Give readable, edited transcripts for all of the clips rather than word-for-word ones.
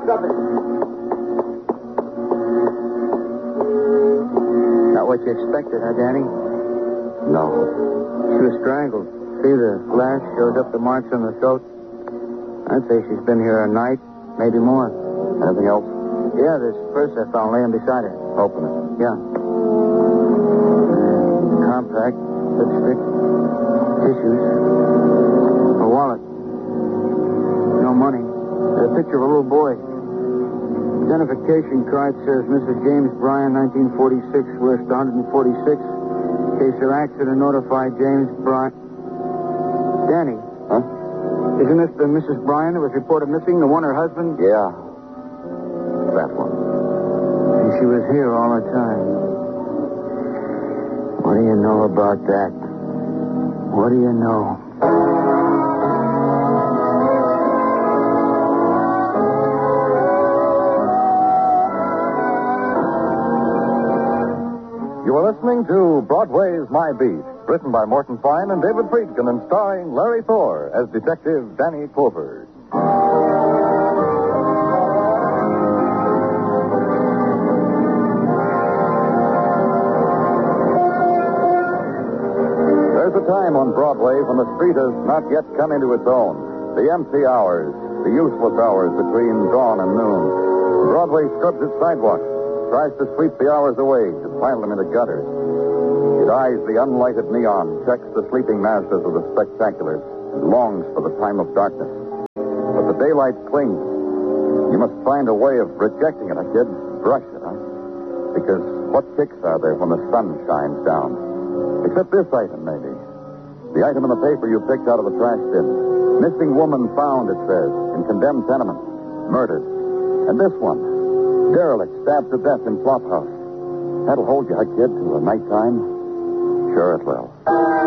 something. Not what you expected, huh, Danny? No. She was strangled. See, the lash shows up the marks on the throat. I'd say she's been here a night, maybe more. Anything else? Yeah, this purse I found laying beside her. Open it. Yeah. Compact, lipstick, tissues, a wallet. No money. A picture of a little boy. Identification card says Mrs. James Bryan, 1946, West 146. Case of accident, notify James Bryan. Danny. Huh? Isn't this the Mrs. Bryan that was reported missing, the one her husband? Yeah. That one. And she was here all the time. What do you know about that? What do you know? You are listening to Broadway's My Beat, written by Morton Fine and David Friedkin and starring Larry Thor as Detective Danny Clover. There's a time on Broadway when the street has not yet come into its own. The empty hours, the useless hours between dawn and noon. Broadway scrubs its sidewalks, tries to sweep the hours away, to pile them into gutters. It eyes the unlighted neon, checks the sleeping masses of the spectaculars, and longs for the time of darkness. But the daylight clings. You must find a way of rejecting it, kid. Brush it, huh? Because what kicks are there when the sun shines down? Except this item, maybe. The item in the paper you picked out of the trash bin. Missing woman found, it says, in condemned tenement. Murdered. And this one. Derelict stabbed to death in flop house. That'll hold you, kid, till the nighttime. Sure it will.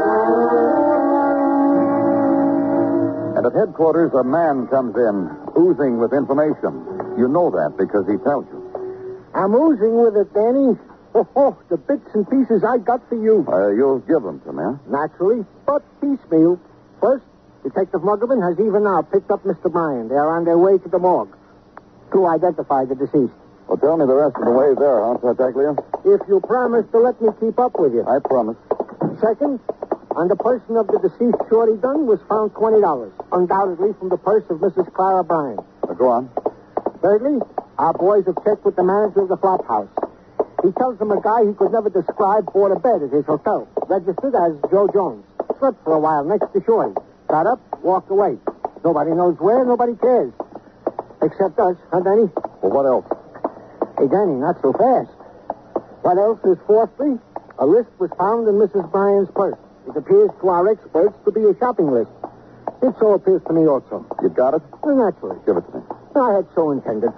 And at headquarters, a man comes in, oozing with information. You know that because he tells you. I'm oozing with it, Danny. Oh, the bits and pieces I got for you. You'll give them to me, huh? Naturally, but piecemeal. First, Detective Muggerman has even now picked up Mr. Bryan. They're on their way to the morgue to identify the deceased. Well, tell me the rest of the way there, huh, Tartaglia? If you promise to let me keep up with you. I promise. Second, on the person of the deceased Shorty Dunn was found $20, undoubtedly from the purse of Mrs. Clara Bryan. Go on. Thirdly, our boys have checked with the manager of the flop house. He tells them a guy he could never describe bought a bed at his hotel, registered as Joe Jones. Slept for a while next to Shorty. Got up, walked away. Nobody knows where, nobody cares. Except us, huh, Danny? Well, what else? Hey, Danny, not so fast. What else is fourthly? A list was found in Mrs. Bryan's purse. It appears to our experts to be a shopping list. It so appears to me also. You got it? Well, naturally. Give it to me. I had so intended.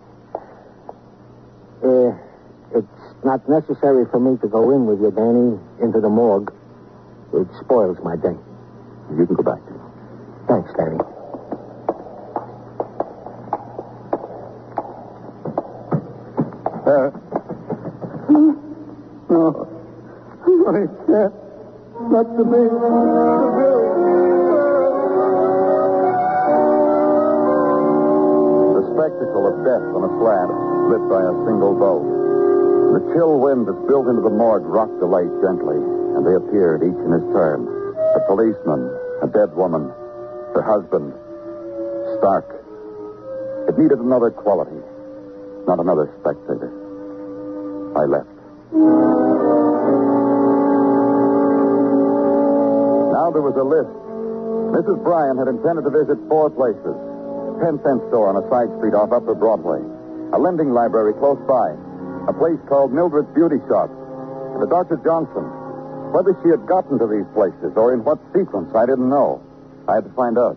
It's not necessary for me to go in with you, Danny, into the morgue. It spoils my day. You can go back. Thanks, Danny. No. I can't. Not to me. To Bill. The spectacle of death on a slab, lit by a single bulb. The chill wind that built into the morgue rocked the light gently, and they appeared, each in his turn. A policeman, a dead woman, her husband, stark. It needed another quality, not another spectator. I left. Now there was a list. Mrs. Bryan had intended to visit 4 places. A 10-cent store on a side street off Upper Broadway. A lending library close by. A place called Mildred's Beauty Shop. And a Dr. Johnson. Whether she had gotten to these places or in what sequence, I didn't know. I had to find out.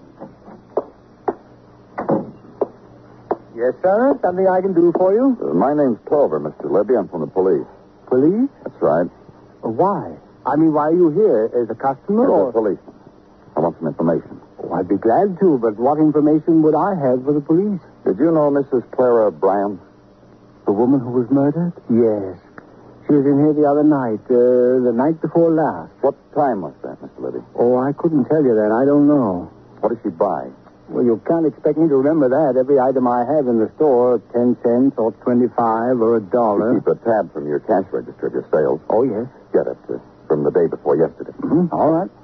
Yes, sir? Something I can do for you? My name's Clover, Mr. Libby. I'm from the police. Police? That's right. Why? I mean, why are you here? As a customer You're or... a policeman. I want some information. Oh, I'd be glad to, but what information would I have for the police? Did you know Mrs. Clara Bryan? The woman who was murdered? Yes. She was in here the other night, the night before last. What time was that, Mr. Libby? Oh, I couldn't tell you that. I don't know. What did she buy? Well, you can't expect me to remember that. Every item I have in the store, 10 cents or 25 or $1. You keep a tab from your cash register of your sales. Oh, yes. Get it from the day before yesterday. Mm-hmm. All right.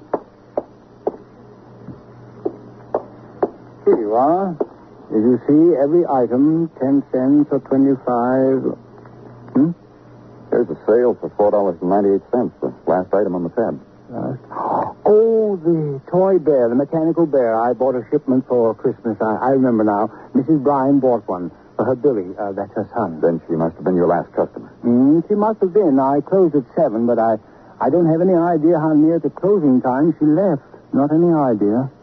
Here you are. Did you see every item, 10 cents or 25? There's a sale for $4.98, the last item on the tab. Oh, the toy bear, the mechanical bear. I bought a shipment for Christmas. I remember now. Mrs. Bryan bought one for her Billy. That's her son. Then she must have been your last customer. She must have been. I closed at 7, but I don't have any idea how near to closing time she left. Not any idea.